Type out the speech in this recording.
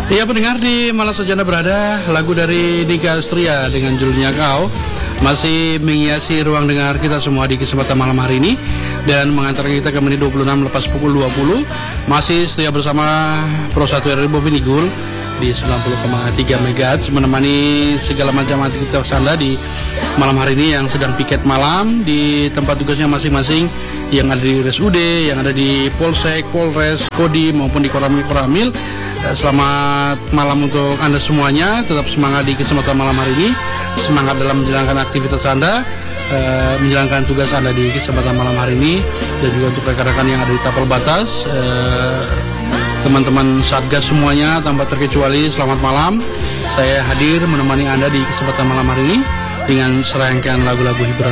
Iya pendengar, di mana saja Anda berada, lagu dari Dika Astria dengan judulnya Kau masih menghiasi ruang dengar kita semua di kesempatan malam hari ini dan mengantar kita ke menit 26 lepas pukul 20. Masih setia bersama Pro 1 RRI Bovini Gul di 90,3 MHz menemani segala macam aktivitas Anda di malam hari ini yang sedang piket malam di tempat tugasnya masing-masing, yang ada di RSUD, yang ada di Polsek, Polres, Kodim maupun di Koramil. Selamat malam untuk Anda semuanya. Tetap semangat di kesempatan malam hari ini. Semangat dalam menjalankan aktivitas Anda, menjalankan tugas Anda di kesempatan malam hari ini. Dan juga untuk rekan-rekan yang ada di tapal batas, teman-teman Satgas semuanya tanpa terkecuali, selamat malam. Saya hadir menemani Anda di kesempatan malam hari ini dengan serangkaian lagu-lagu hiburan